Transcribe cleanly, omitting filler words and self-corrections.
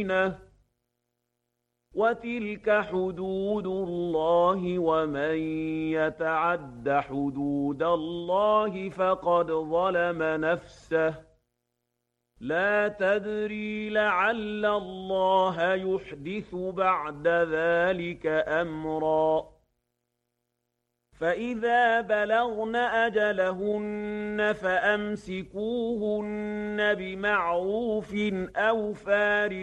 بينة وتلك حدود الله ومن يتعد حدود الله فقد ظلم نفسه لا تدري لعل الله يحدث بعد ذلك أمرا فإذا بلغن أجلهن فأمسكوهن بمعروف أو فارقوهن